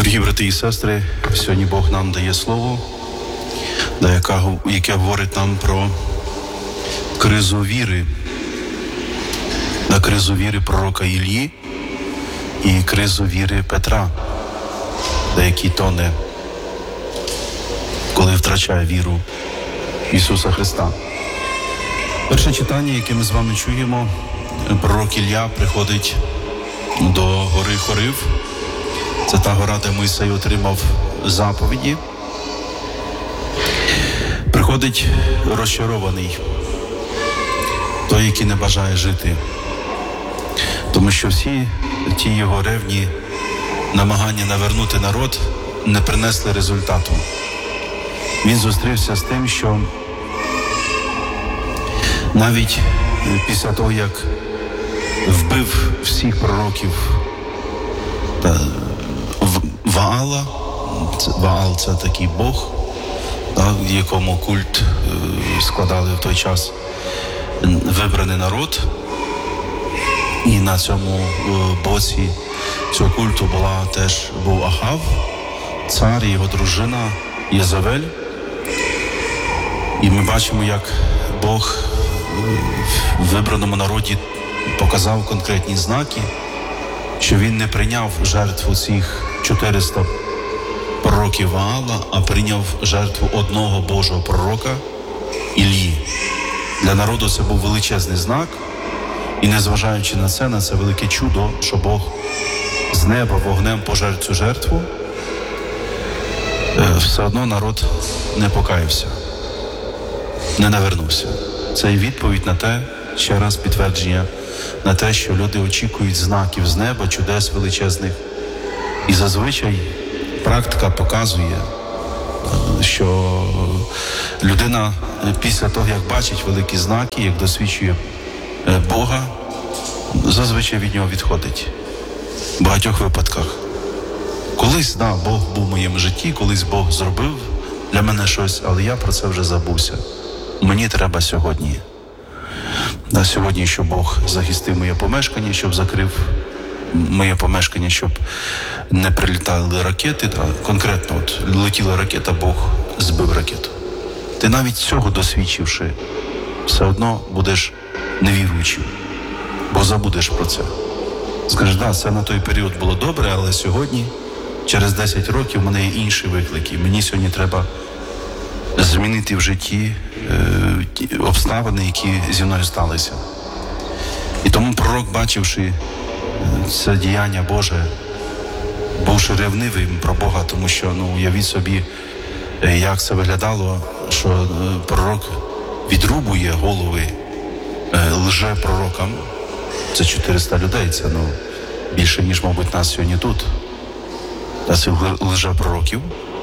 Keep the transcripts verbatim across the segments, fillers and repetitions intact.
Дорогі брати і сестри, сьогодні Бог нам дає слово, яке говорить нам про кризу віри, на кризу віри пророка Іллі і кризу віри Петра, який тоне, коли втрачає віру в Ісуса Христа. Перше читання, яке ми з вами чуємо, пророк Ілля приходить до гори Хорив. Це та гора, де Мойсей отримав заповіді. Приходить розчарований, той, який не бажає жити. Тому що всі ті його ревні намагання навернути народ не принесли результату. Він зустрівся з тим, що навіть після того, як вбив всіх пророків Ваала, Ваал – це такий Бог, якому культ складали в той час вибраний народ. І на цьому боці цього культу була теж був Ахав, цар і його дружина Єзавель. І ми бачимо, як Бог в вибраному народі показав конкретні знаки, що він не прийняв жертву цих чотириста пророків Ваала, а прийняв жертву одного Божого пророка Іллі. Для народу це був величезний знак, і незважаючи на це, на це велике чудо, що Бог з неба вогнем пожер цю жертву, все одно народ не покаявся, не навернувся. Це і відповідь на те, ще раз підтвердження, на те, що люди очікують знаків з неба, чудес величезних. І зазвичай практика показує, що людина після того, як бачить великі знаки, як досвідчує Бога, зазвичай від нього відходить. В багатьох випадках. Колись, да, Бог був в моєму житті, колись Бог зробив для мене щось, але я про це вже забувся. Мені треба сьогодні. На сьогодні, щоб Бог захистив моє помешкання, щоб закрив моє помешкання, щоб не прилітали ракети, а конкретно от летіла ракета, Бог збив ракету. Ти навіть цього досвідчивши, все одно будеш невіруючим, бо забудеш про це. Скажеш, да, це на той період було добре, але сьогодні, через десять років, в мене є інші виклики. Мені сьогодні треба змінити в житті е, обставини, які зі мною сталися. І тому пророк, бачивши це діяння Боже, бувши ревнивим про Бога, тому що, ну, уявіть собі, як це виглядало, що пророк відрубує голови лже-пророкам. Це чотириста людей, це, ну, більше, ніж, мабуть, нас сьогодні тут. Та цих лже-пророків.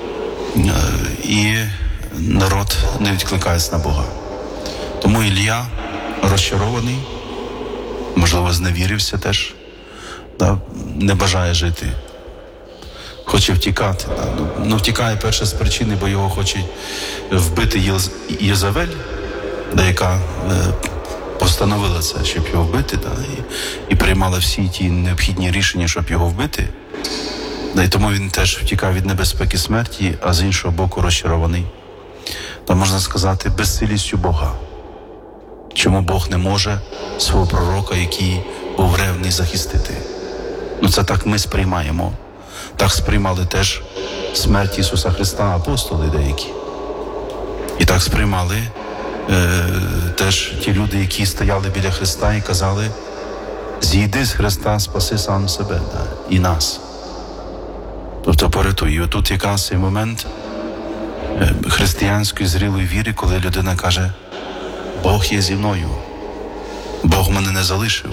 І народ не відкликається на Бога. Тому Ілля розчарований, можливо, зневірився теж, да, не бажає жити, хоче втікати. Да. Ну, втікає перше з причини, бо його хочуть вбити Єз... Єзавель, да, яка е, постановила це, щоб його вбити, да, і, і приймала всі ті необхідні рішення, щоб його вбити. Да, і тому він теж втікає від небезпеки смерті, а з іншого боку розчарований. Та, можна сказати, безсилістю Бога. Чому Бог не може свого пророка, який був ревний, захистити? Ну це так ми сприймаємо. Так сприймали теж смерть Ісуса Христа апостоли деякі. І так сприймали е, теж ті люди, які стояли біля Христа і казали: зійди з Христа, спаси сам себе, да, і нас. Тобто порятуй. І отут якраз цей момент е, християнської зрілої віри, коли людина каже: Бог є зі мною, Бог мене не залишив.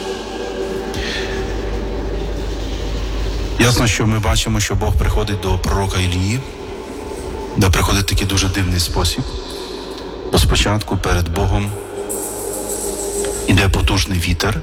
Ясно, що ми бачимо, що Бог приходить до пророка Іллі, де приходить такий дуже дивний спосіб. Бо спочатку перед Богом іде потужний вітер,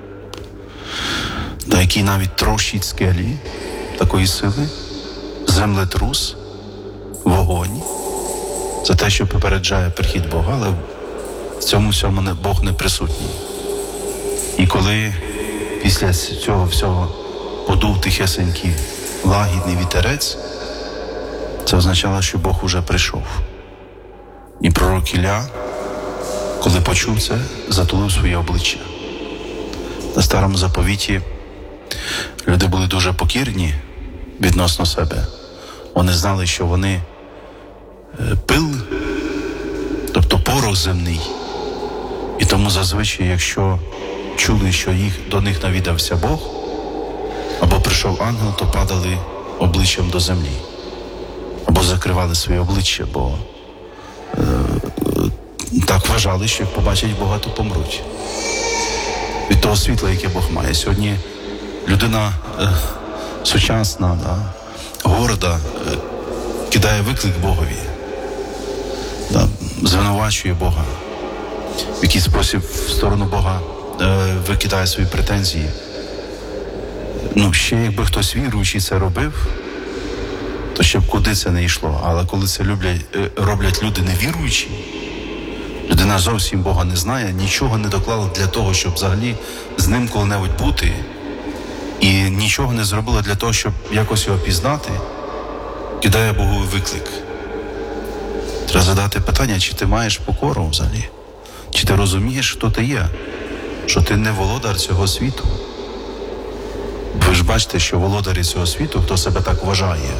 до який навіть трощить скелі такої сили, землетрус, вогонь. Це те, що попереджає прихід Бога, але в цьому всьому Бог не присутній. І коли після цього всього подув тихесенький лагідний вітерець, це означало, що Бог уже прийшов. І пророк Ілля, коли почув це, затулив своє обличчя. На Старому Заповіті люди були дуже покірні відносно себе. Вони знали, що вони пил, тобто порох земний. І тому зазвичай, якщо чули, що їх, до них навідався Бог, або прийшов ангел, то падали обличчям до землі. Або закривали своє обличчя, бо е, так вважали, що як побачать Бога, то помруть. Від того світла, яке Бог має. Сьогодні людина е, сучасна, да, горда, е, кидає виклик Богові, да, звинувачує Бога, в який спосіб в сторону Бога е, викидає свої претензії. Ну, ще якби хтось віруючий це робив, то ще б куди це не йшло. Але коли це люблять, е, роблять люди невіруючі, людина зовсім Бога не знає, нічого не доклала для того, щоб взагалі з ним коли-небудь бути, і нічого не зробила для того, щоб якось його пізнати, кидає Богу виклик. Треба задати питання, чи ти маєш покору взагалі? Чи ти розумієш, хто ти є? Що ти не володар цього світу? Ви ж бачите, що володарі цього світу, хто себе так вважає,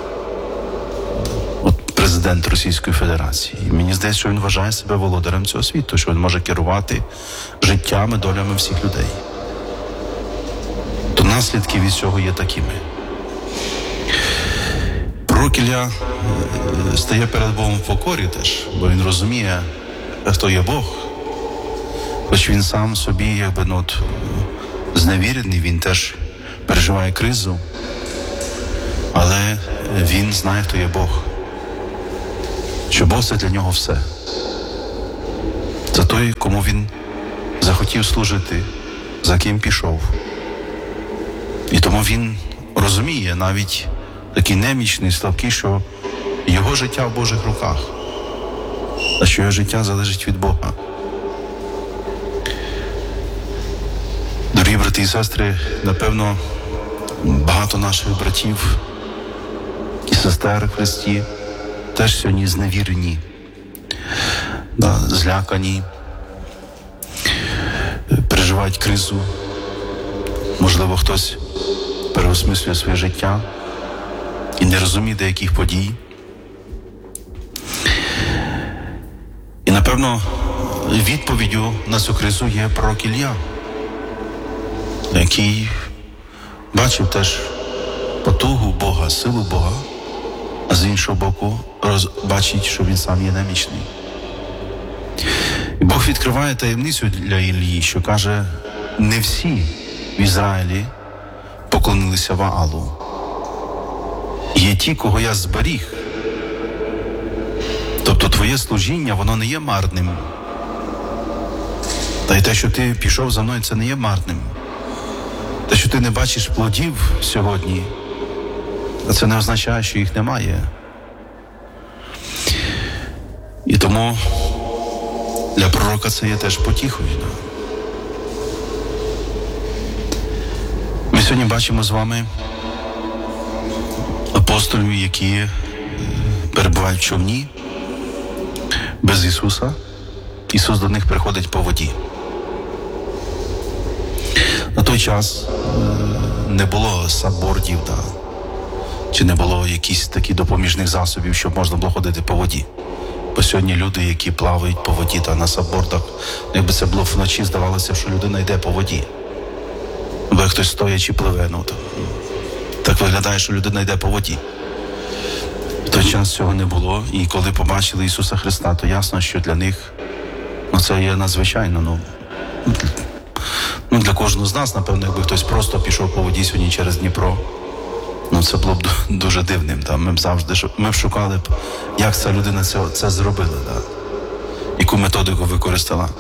от президент Російської Федерації. І мені здається, що він вважає себе володарем цього світу, що він може керувати життями, долями всіх людей. То наслідки від цього є такими. Пророк Ілля стає перед Богом в покорі теж, бо він розуміє, хто є Бог. Хоч він сам собі, якби, ну, от, зневірений, він теж переживає кризу, але він знає, хто є Бог. Що Бог – це для нього все. Це той, кому він захотів служити, за ким пішов. І тому він розуміє, навіть такий немічний, слабкий, що його життя в Божих руках, а що його життя залежить від Бога. Дорогі брати і сестри, напевно, багато наших братів і сестер в Христі теж сьогодні зневірені, да, злякані, переживають кризу. Можливо, хтось переосмислює своє життя і не розуміє деяких подій. І, напевно, відповіддю на цю кризу є пророк Ілля, який бачив теж потугу Бога, силу Бога, а з іншого боку роз... бачить, що він сам є немічний. І Бог відкриває таємницю для Іллі, що каже, не всі в Ізраїлі поклонилися Ваалу. Є ті, кого я зберіг. Тобто твоє служіння, воно не є марним. Та й те, що ти пішов за мною, це не є марним. Те, що ти не бачиш плодів сьогодні, це не означає, що їх немає. І тому для пророка це є теж потіхою. Ми сьогодні бачимо з вами апостолів, які перебувають в човні без Ісуса. Ісус до них приходить по воді. На той час не було сапбордів, да, чи не було якихось таких допоміжних засобів, щоб можна було ходити по воді. Бо сьогодні люди, які плавають по воді та на сапбордах, якби це було вночі, здавалося, що людина йде по воді. Бо як хтось стоячи пливе, ну, так виглядає, що людина йде по воді. В той час цього не було, і коли побачили Ісуса Христа, то ясно, що для них, ну, це є надзвичайно, ну, ну, для кожного з нас, напевно, якби хтось просто пішов по воді сьогодні через Дніпро, ну, це було б дуже дивним. Да? Ми б завжди, ми б шукали б, як ця людина це, це зробила, да? Яку методику використала.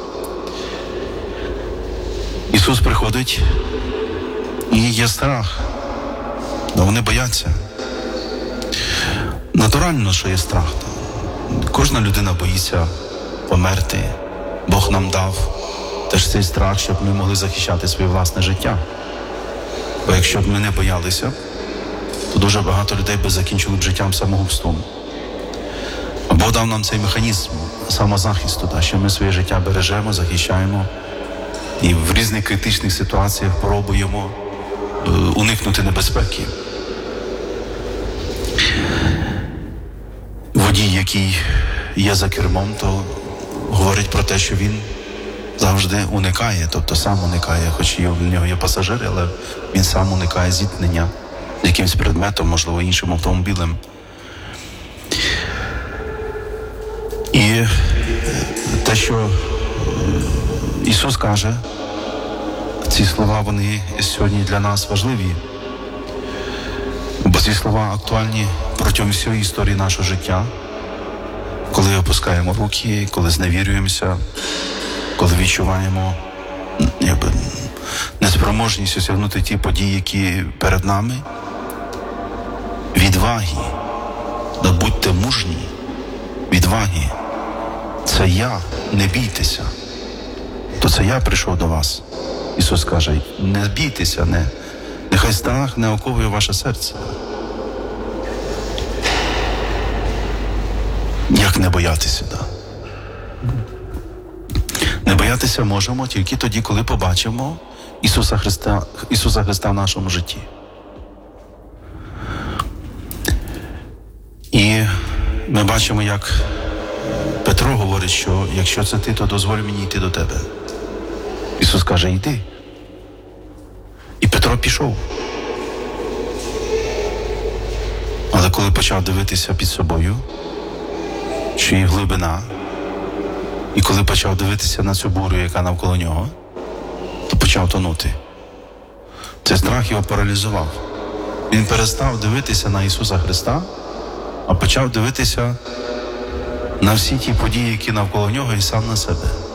Ісус приходить, і є страх. Да, вони бояться. Натурально, що є страх. Да? Кожна людина боїться померти. Бог нам дав теж цей страх, щоб ми могли захищати своє власне життя. Бо якщо б ми не боялися, то дуже багато людей би закінчили б життям самогубством. Бог дав нам цей механізм самозахисту, та, що ми своє життя бережемо, захищаємо і в різних критичних ситуаціях пробуємо е, уникнути небезпеки. Водій, який є за кермом, то говорить про те, що він завжди уникає, тобто сам уникає, хоч і в нього є пасажири, але він сам уникає зіткнення з якимось предметом, можливо, іншим автомобілем. І те, що Ісус каже, ці слова, вони сьогодні для нас важливі, бо ці слова актуальні протягом всієї історії нашого життя, коли опускаємо руки, коли зневірюємося, коли відчуваємо якби, неспроможність осягнути ті події, які перед нами. Відваги, да будьте мужні, відваги. Це я, не бійтеся. То це я прийшов до вас. Ісус каже, не бійтеся, не, нехай страх не оковує ваше серце. Як не боятися, да? Не боятися можемо тільки тоді, коли побачимо Ісуса Христа, Ісуса Христа в нашому житті. І ми бачимо, як Петро говорить, що якщо це ти, то дозволь мені йти до тебе. Ісус каже, йди. І Петро пішов. Але коли почав дивитися під собою, що є глибина, і коли почав дивитися на цю бурю, яка навколо нього, то почав тонути. Цей страх його паралізував. Він перестав дивитися на Ісуса Христа, а почав дивитися на всі ті події, які навколо нього, і сам на себе.